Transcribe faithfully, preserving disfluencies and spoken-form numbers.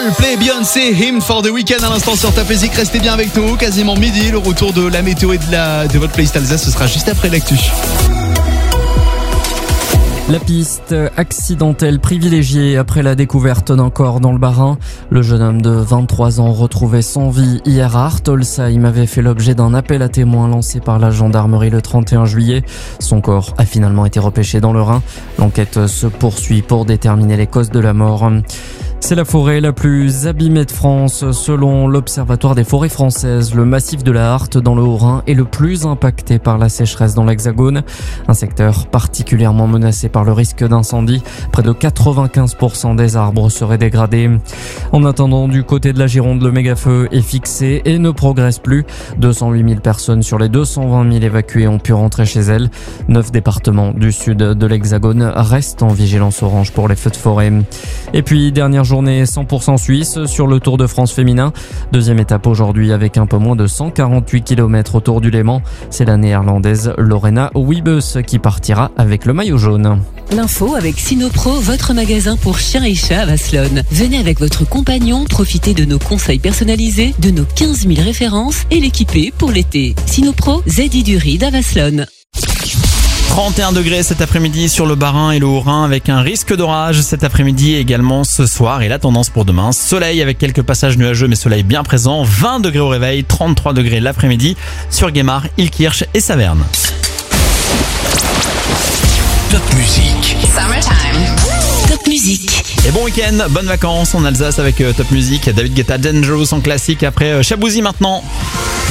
Coldplay, Beyoncé, Hymn for the Weekend à l'instant sur Top Music. Restez bien avec nous, quasiment midi. Le retour de la météo et de, la, de votre playlist Alsace, ce sera juste après l'actu. La piste accidentelle privilégiée après la découverte d'un corps dans le Bas-Rhin. Le jeune homme de vingt-trois ans retrouvé sans vie hier à Artolsheim avait fait l'objet d'un appel à témoins lancé par la gendarmerie le trente et un juillet. Son corps a finalement été repêché dans le Rhin. L'enquête se poursuit pour déterminer les causes de la mort. C'est la forêt la plus abîmée de France. Selon l'Observatoire des forêts françaises, le massif de la Harte dans le Haut-Rhin est le plus impacté par la sécheresse dans l'Hexagone. Un secteur particulièrement menacé par le risque d'incendie. Près de quatre-vingt-quinze pour cent des arbres seraient dégradés. En attendant, du côté de la Gironde, le méga-feu est fixé et ne progresse plus. deux cent huit mille personnes sur les deux cent vingt mille évacuées ont pu rentrer chez elles. Neuf départements du sud de l'Hexagone restent en vigilance orange pour les feux de forêt. Et puis, dernière journée cent pour cent suisse sur le Tour de France féminin. Deuxième étape aujourd'hui avec un peu moins de cent quarante-huit kilomètres autour du Léman. C'est la néerlandaise Lorena Wiebes qui partira avec le maillot jaune. L'info avec Sinopro, votre magasin pour chiens et chats à Vasselonne. Venez avec votre compagnon, profitez de nos conseils personnalisés, de nos quinze mille références et l'équiper pour l'été. Sinopro, Z I du Ride à Vasselonne. trente et un degrés cet après-midi sur le Bas-Rhin et le Haut-Rhin avec un risque d'orage cet après-midi également ce soir et la tendance pour demain. Soleil avec quelques passages nuageux mais soleil bien présent. vingt degrés au réveil, trente-trois degrés l'après-midi sur Guémar, Ilkirch et Saverne. Top Music. Summertime. Top Music. Et bon week-end, bonnes vacances en Alsace avec Top Music. David Guetta, Dangerous en classique après Chabouzi maintenant.